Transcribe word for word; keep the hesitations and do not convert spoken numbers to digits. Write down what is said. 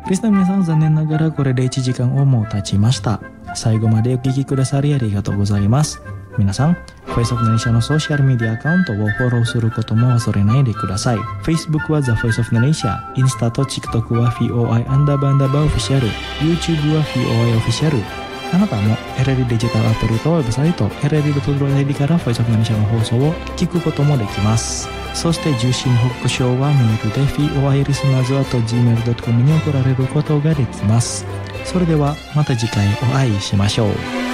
リスナーの皆さん、残念ながらこれでいちじかんをもう経ちました。最後までお聞きくださりありがとうございます。皆さん、ボイスオブネーションのソーシャルメディアアカウントをフォローすることも忘れないでください。 Facebook は The Voice of the Nation、 インスタと TikTok は フィーオーアイ アンダーバーアンダーバーオフィシャル、 YouTube は フィーオーアイ オフィシャル。あなたも エルエル デジタルアプリとウェブサイト エルエル ドットアイディー から Voice of the Nation の放送を聞くこともできます。そして受信報告はメールで フィーオーアイ リスナーズ アット ジーメール ドットコム に送られることができます。それではまた次回お会いしましょう。